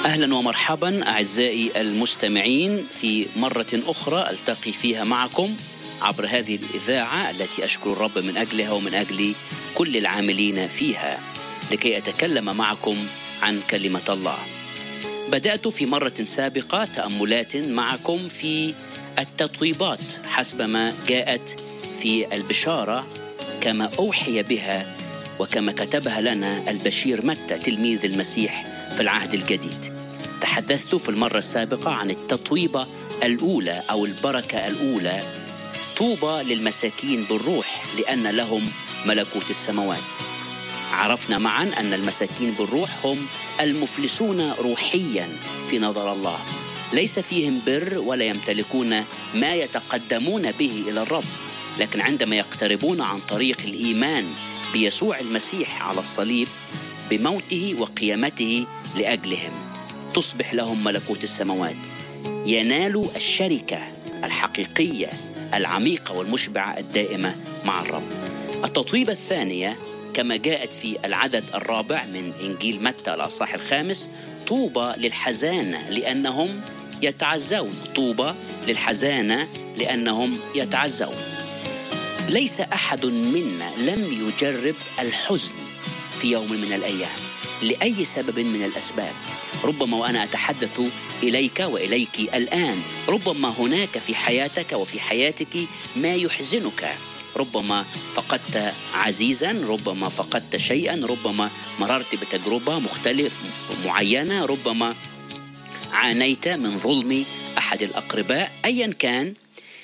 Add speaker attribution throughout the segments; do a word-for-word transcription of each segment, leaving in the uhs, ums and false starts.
Speaker 1: أهلا ومرحبا أعزائي المستمعين في مرة أخرى ألتقي فيها معكم عبر هذه الإذاعة التي أشكر الرب من أجلها ومن أجل كل العاملين فيها لكي أتكلم معكم عن كلمة الله. بدأت في مرة سابقة تأملات معكم في التطويبات حسب ما جاءت في البشارة كما أوحي بها وكما كتبها لنا البشير متى تلميذ المسيح في العهد الجديد. تحدثت في المرة السابقة عن التطويبة الأولى أو البركة الأولى: طوبى للمساكين بالروح لأن لهم ملكوت السماوات. عرفنا معا أن المساكين بالروح هم المفلسون روحيا في نظر الله، ليس فيهم بر ولا يمتلكون ما يتقدمون به إلى الرب، لكن عندما يقتربون عن طريق الإيمان بيسوع المسيح على الصليب بموته وقيامته لأجلهم تصبح لهم ملكوت السماوات، ينالوا الشركة الحقيقية العميقة والمشبعة الدائمة مع الرب. التطويبة الثانية كما جاءت في العدد الرابع من إنجيل متى الأصحاح الخامس: طوبى للحزانة لأنهم يتعزون. طوبى للحزانة لأنهم يتعزون. ليس أحد منا لم يجرب الحزن في يوم من الأيام لأي سبب من الأسباب. ربما وأنا أتحدث إليك وإليك الآن ربما هناك في حياتك وفي حياتك ما يحزنك. ربما فقدت عزيزا، ربما فقدت شيئا، ربما مررت بتجربة مختلفة معينة، ربما عانيت من ظلم أحد الأقرباء. أيا كان،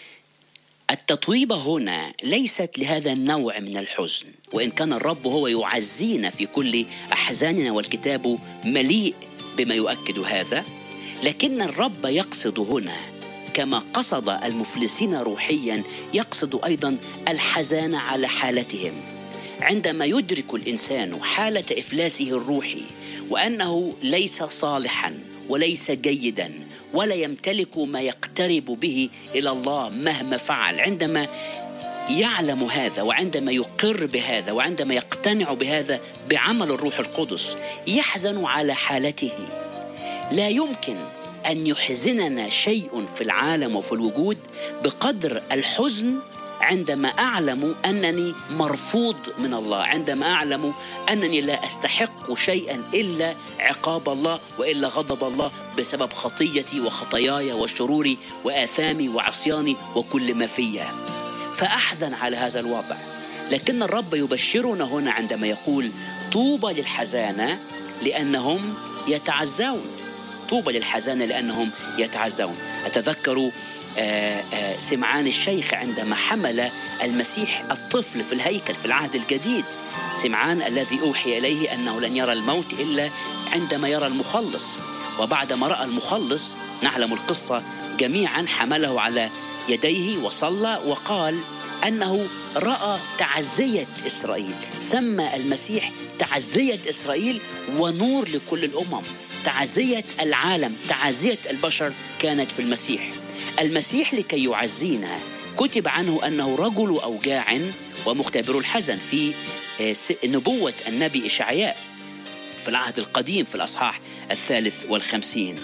Speaker 1: التطويبة هنا ليست لهذا النوع من الحزن، وإن كان الرب هو يعزينا في كل أحزاننا والكتاب مليء بما يؤكد هذا، لكن الرب يقصد هنا كما قصد المفلسين روحيا يقصد أيضا الحزان على حالتهم. عندما يدرك الإنسان حالة إفلاسه الروحي وأنه ليس صالحا وليس جيدا ولا يمتلك ما يقترب به إلى الله مهما فعل، عندما يعلم هذا وعندما يقر بهذا وعندما يقتنع بهذا بعمل الروح القدس يحزن على حالته. لا يمكن أن يحزننا شيء في العالم وفي الوجود بقدر الحزن عندما أعلم أنني مرفوض من الله، عندما أعلم أنني لا أستحق شيئا إلا عقاب الله وإلا غضب الله بسبب خطيتي وخطاياي وشروري وآثامي وعصياني وكل ما فيها، فأحزن على هذا الوضع. لكن الرب يبشرنا هنا عندما يقول: طوبى للحزانة لأنهم يتعزون. طوبى للحزانة لأنهم يتعزون. أتذكر آآ آآ سمعان الشيخ عندما حمل المسيح الطفل في الهيكل في العهد الجديد، سمعان الذي أوحي إليه أنه لن يرى الموت إلا عندما يرى المخلص، وبعدما رأى المخلص نعلم القصة جميعا حمله على يديه وصلى وقال أنه رأى تعزية إسرائيل. سمى المسيح تعزية إسرائيل ونور لكل الأمم. تعزية العالم، تعزية البشر كانت في المسيح. المسيح لكي يعزينا كتب عنه أنه رجل أوجاع ومختبر الحزن في نبوة النبي إشعياء في العهد القديم في الأصحاح الثالث والخمسين.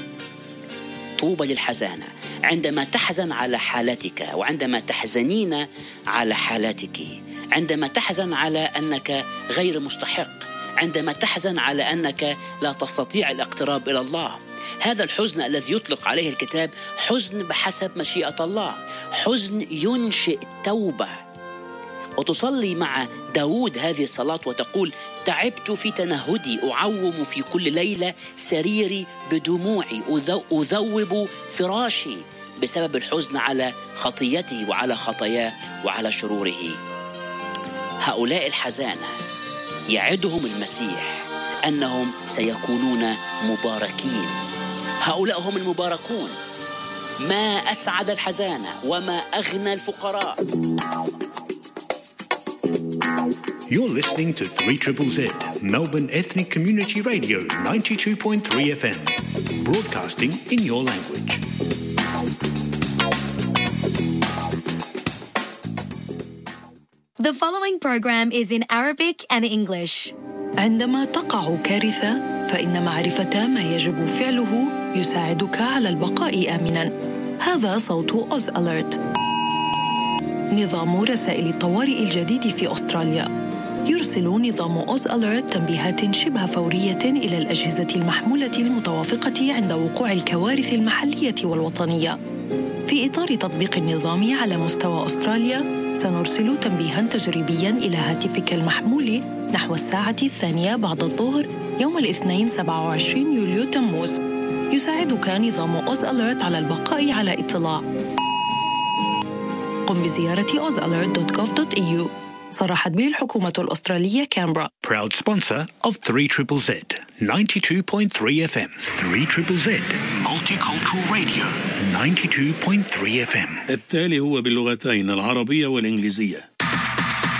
Speaker 1: طوبى للحزانة عندما تحزن على حالتك، وعندما تحزنين على حالتك، عندما تحزن على أنك غير مستحق، عندما تحزن على أنك لا تستطيع الاقتراب إلى الله. هذا الحزن الذي يطلق عليه الكتاب حزن بحسب مشيئة الله، حزن ينشئ توبة. وتصلي مع داود هذه الصلاة وتقول: تعبت في تنهدي، أعوم في كل ليلة سريري بدموعي، أذوب فراشي بسبب الحزن على خطيته وعلى خطاياه وعلى شروره. هؤلاء الحزانة يعدهم المسيح أنهم سيكونون مباركين. هؤلاء هم المباركون. ما أسعد الحزانة وما أغنى الفقراء.
Speaker 2: You're listening to three Z Z Z, Melbourne Ethnic Community Radio, ninety-two point three F M, broadcasting in your language.
Speaker 3: The following program is in Arabic and English. عندما تقع كارثة فإن معرفة ما يجب فعله يساعدك على البقاء آمناً. هذا صوت أوز أليرت، نظام رسائل الطوارئ الجديد في أستراليا. يرسل نظام أوز أليرت تنبيهات شبه فورية إلى الأجهزة المحمولة المتوافقة عند وقوع الكوارث المحلية والوطنية. في إطار تطبيق النظام على مستوى أستراليا، سنرسل تنبيهاً تجريبياً إلى هاتفك المحمول نحو الساعة الثانية بعد الظهر يوم الاثنين سبعة وعشرين يوليو تموز. يساعدك نظام أوز أليرت على البقاء على اطلاع. قم بزيارة أوز أليرت دوت جوف دوت إي يو. صرحت به الحكومة الأسترالية كامبرا.
Speaker 2: Proud sponsor of three Z Z Z, ninety-two point three F M. three Z Z Z, Multicultural Radio, ninety-two point three F M.
Speaker 4: التالي هو باللغتين العربية والإنجليزية.